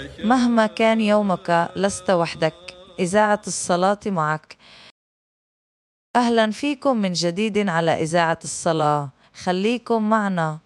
مهما كان يومك لست وحدك، إذاعة الصلاة معك. أهلا فيكم من جديد على إذاعة الصلاة، خليكم معنا